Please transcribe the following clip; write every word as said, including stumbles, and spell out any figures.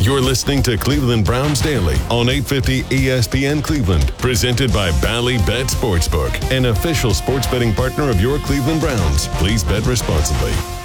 You're listening to Cleveland Browns Daily on eight fifty E S P N Cleveland, presented by Bally Bet Sportsbook, an official sports betting partner of your Cleveland Browns. Please bet responsibly.